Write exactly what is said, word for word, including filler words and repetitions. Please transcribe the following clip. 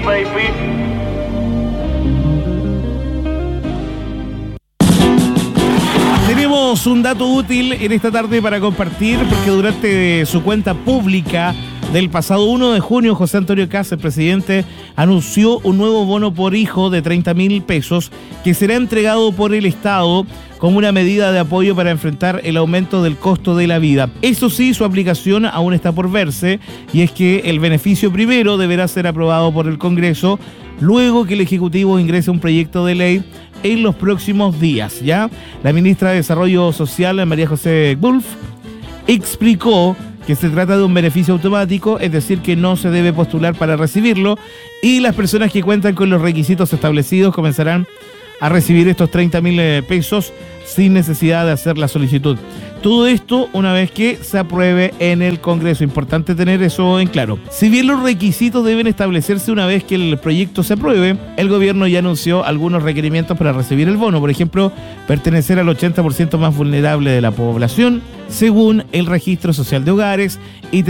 baby. Tenemos un dato útil en esta tarde para compartir, porque durante su cuenta pública del pasado uno de junio, José Antonio Kast, el presidente, anunció un nuevo bono por hijo de treinta mil pesos que será entregado por el Estado como una medida de apoyo para enfrentar el aumento del costo de la vida. Eso sí, su aplicación aún está por verse, y es que el beneficio primero deberá ser aprobado por el Congreso, luego que el Ejecutivo ingrese un proyecto de ley en los próximos días, ¿ya? La ministra de Desarrollo Social, María José Wolf, explicó que se trata de un beneficio automático, es decir, que no se debe postular para recibirlo, y las personas que cuentan con los requisitos establecidos comenzarán a recibir estos treinta mil pesos sin necesidad de hacer la solicitud. Todo esto una vez que se apruebe en el Congreso. Importante tener eso en claro. Si bien los requisitos deben establecerse una vez que el proyecto se apruebe, el gobierno ya anunció algunos requerimientos para recibir el bono. Por ejemplo, pertenecer al ochenta por ciento más vulnerable de la población, según el Registro Social de Hogares, y